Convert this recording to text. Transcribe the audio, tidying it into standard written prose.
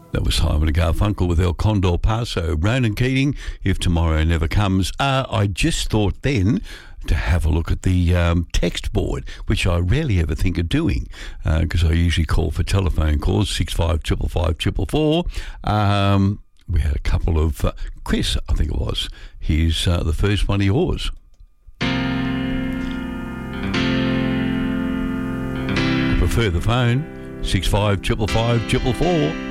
That was Simon and Garfunkel with El Condor Paso. Ronan Keating, If Tomorrow Never Comes. I just thought then to have a look at the text board, which I rarely ever think of doing because I usually call for telephone calls, 655554. We had a couple of... Chris, I think it was. Here's the first one of yours. I prefer the phone, 655554.